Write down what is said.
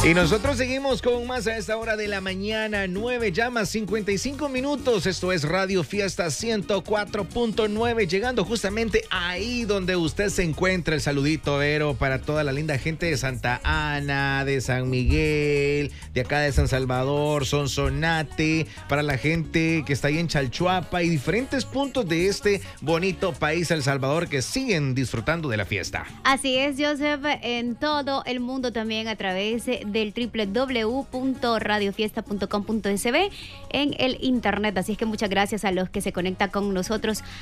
Y nosotros seguimos con más a esta hora de la mañana, 9 llamas, 55 minutos. Esto es Radio Fiesta 104.9, llegando justamente ahí donde usted se encuentra. El saludito, Vero, para toda la linda gente de Santa Ana, de San Miguel, de acá de San Salvador, Sonsonate, para la gente que está ahí en Chalchuapa y diferentes puntos de este bonito país, El Salvador, que siguen disfrutando de la fiesta. Así es, Joseph, en todo el mundo también a través del www.radiofiesta.com.sb en el internet. Así es que muchas gracias a los que se conectan con nosotros